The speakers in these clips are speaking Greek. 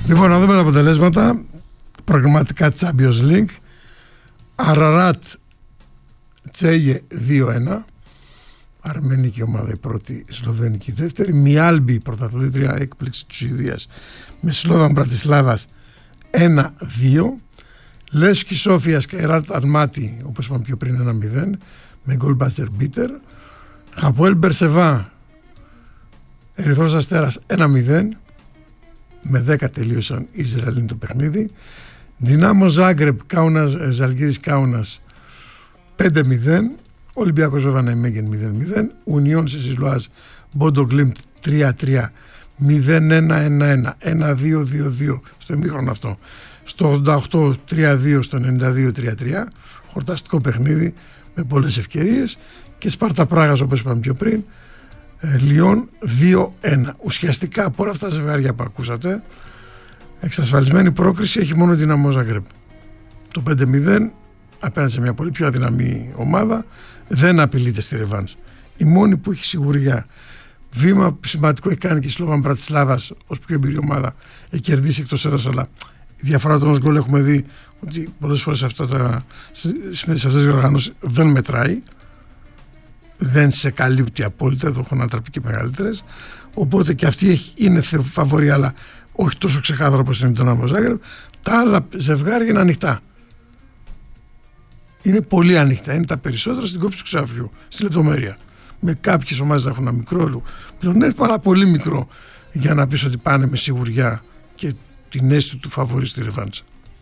Λοιπόν, να δούμε τα αποτελέσματα. Προγραμματικά Champions League. Αραράτ Τσέγε 2-1. Αρμενική ομάδα η πρώτη, Σλοβένικη η δεύτερη. Μιάλμπι πρωταθλήτρια, έκπληξη της Σουηδίας, με Σλόβαν Μπρατισλάβας 1-2. Λέσκι Σόφια Σκαϊράτ Αλμάτι, όπως είπαμε πιο πριν, 1-0 με γκολ μπάτσερ μπίτερ. Χαποέλ Μπερσεβά Ερυθρός Αστέρας 1-0, με 10 τελείωσαν οι Ισραηλοί το παιχνίδι. Δυνάμο Ζάγκρεπ Ζαλγκύρης Κάουνας 5-0. Ολυμπιακός Βεβανά Μέγεν 0-0. Ουνιόν Σεσιλουάζ Μπόντο Γκλίμπτ 3-3, 0-1-1-1, 1-2-2-2 στο ημίχρονο αυτό. Στο 88 3-2, στο 92 3-3. Χορταστικό παιχνίδι με πολλές ευκαιρίες. Και Σπάρτα Πράγας, όπως είπαμε πιο πριν, Λιόν 2-1. Ουσιαστικά από όλα αυτά τα ζευγάρια που ακούσατε, εξασφαλισμένη πρόκριση έχει μόνο Δυναμό Ζάγκρεπ. Το 5-0 απέναντι σε μια πολύ πιο αδυναμή ομάδα δεν απειλείται στη ρεβάνς. Η μόνη που έχει σιγουριά, βήμα σημαντικό έχει κάνει και η Σλόβαν Μπρατισλάβας ως πιο εμπειρή ομάδα, έχει κερδίσει εκτός έδρας, αλλά η διαφορά των γκολ έχουμε δει ότι πολλές φορές σε αυτές τις οργανώσεις δεν μετράει, δεν σε καλύπτει απόλυτα, εδώ έχουν ανατραπεί και μεγαλύτερες, οπότε και αυτή είναι φαβορή, αλλά όχι τόσο ξεκάθαρα όπως είναι το Δυναμό Ζάγκρεπ. Τα άλλα ζευγάρια είναι ανοιχτά. Είναι πολύ ανοιχτά. Είναι τα περισσότερα στην κόψη του ξαφιού, στη λεπτομέρεια. Με κάποιες ομάδες να έχουν ένα μικρό πλεονέκτημα, αλλά πολύ μικρό, για να πεις ότι πάνε με σιγουριά και την αίσθηση του φαβορί στη ρεβάντσα.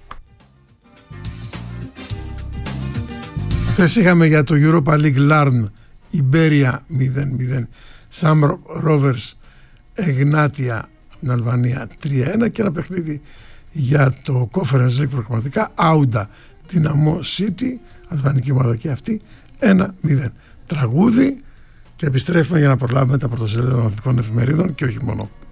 Χθες είχαμε για το Europa League Larn Ιμπέρια 0-0, Σαμ Ρόβερς Εγνάτια από την Αλβανία 3-1 και ένα παιχνίδι για το Conference League προγραμματικά, Άουντα Δυναμό City, αλβανική ομάδα και αυτή, 1-0. Τραγούδι και επιστρέφουμε για να προλάβουμε τα πρωτοσέλιδα των αθλητικών εφημερίδων και όχι μόνο.